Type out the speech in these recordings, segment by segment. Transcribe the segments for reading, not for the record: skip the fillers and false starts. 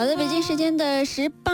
好的，北京时间的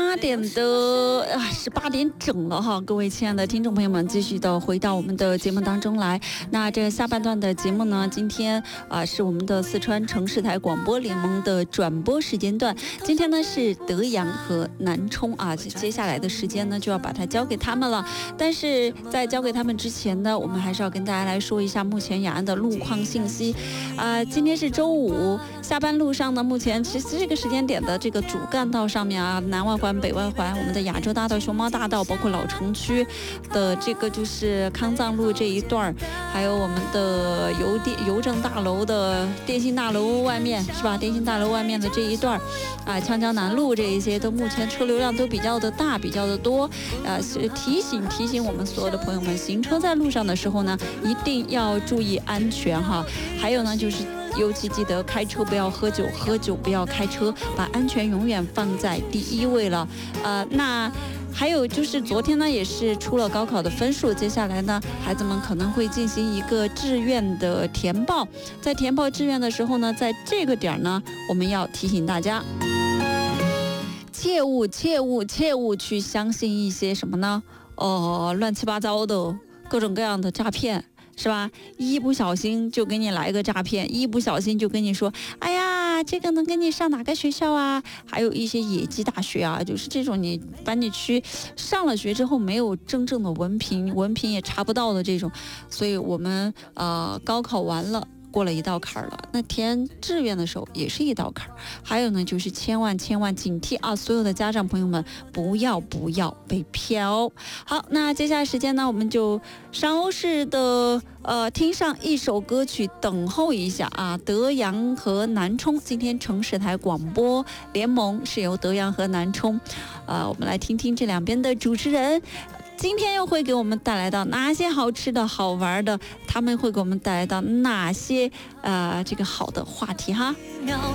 18点整了哈，各位亲爱的听众朋友们，继续的回到我们的节目当中来。那这下半段的节目呢，今天是我们的四川城市台广播联盟的转播时间段。今天呢是德阳和南充啊，接下来的时间呢就要把它交给他们了。但是在交给他们之前呢，我们还是要跟大家来说一下目前雅安的路况信息。今天是周五，下班路上呢，目前其实这个时间点的这个主干道上面啊，南外环、北外环，我们的亚洲大道、熊猫大道，包括老城区的这个就是康藏路这一段，还有我们的邮政大楼的电信大楼外面是吧？电信大楼外面的这一段锵江南路这一些都目前车流量都比较的大，比较的多。是提醒我们所有的朋友们，行车在路上的时候呢，一定要注意安全哈。还有呢，就是尤其记得开车不要喝酒，喝酒不要开车，把安全永远放在第一位了。那还有就是昨天呢也是出了高考的分数，接下来呢孩子们可能会进行一个志愿的填报，在填报志愿的时候呢，在这个点呢，我们要提醒大家，切勿去相信一些什么呢？乱七八糟的各种各样的诈骗。是吧？一不小心就给你来个诈骗，一不小心就跟你说，哎呀，这个能给你上哪个学校啊？还有一些野鸡大学啊，就是这种你把你去上了学之后没有真正的文凭也查不到的这种，所以我们高考完了。过了一道坎了，那填志愿的时候也是一道坎。还有呢，就是千万警惕啊！所有的家长朋友们，不要被骗哦。好，那接下来时间呢，我们就稍事的听上一首歌曲，等候一下啊。德阳和南充，今天城市台广播联盟是由德阳和南充，我们来听听这两边的主持人。今天又会给我们带来到哪些好吃的好玩的，他们会给我们带来到哪些这个好的话题哈。